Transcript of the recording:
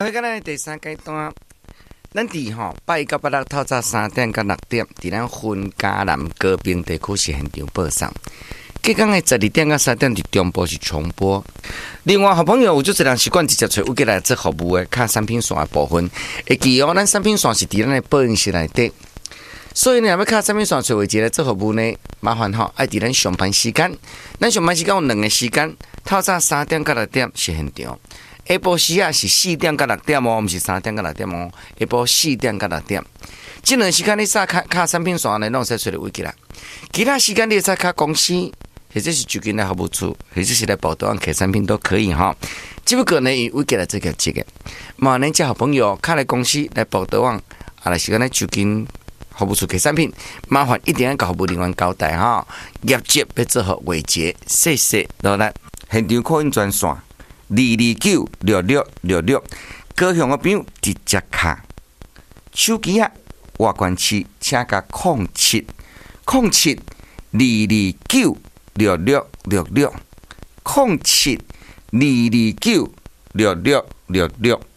好，今日第三阶段，咱伫拜一到拜六透早3点到6点，伫咱分嘉南高屏地区是现场播送。隔天的12点到3点伫中部是重播。另外，好朋友有就是人习惯直接找有过来做服务的，卡产品线的部分，会记哦，咱产品线是伫咱的播音室内底。所以呢，要卡产品线找位置来做服务呢，麻烦爱伫咱上班时间。咱上班时间有2个时间，透早3点到6点是现场。下晡时啊是4点到6点哦，不是3点到6点哦。下晡4点到6点，这2时间你卡产品线呢，拢使找到位置啦。其他时间你使卡公司，或者是就近来服务处，或者是来报道案客产品都可以哈。只不过呢，以位置来做个这个，嘛，恁这好朋友卡来公司来报道案，来时间来就近服务处客产品，麻烦一定要甲服务人员交代哈。业绩要做好维持，谢谢。落来现场扣印专线。2296666，高雄的朋友直接卡手机啊，外关区请甲07022966660722296666。